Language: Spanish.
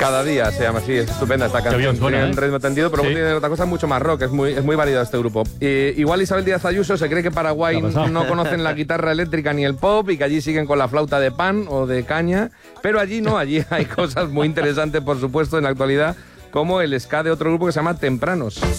Cada día se llama así, es estupenda esta canción. bien suena, Tiene un ritmo tendido, pero luego tiene otra cosa mucho más rock, es muy variado este grupo. Igual Isabel Díaz Ayuso se cree que Paraguay no conocen la guitarra eléctrica ni el pop y que allí siguen con la flauta de pan o de caña, pero allí no, allí hay cosas muy interesantes, por supuesto, en la actualidad, como el ska de otro grupo que se llama Tempranos.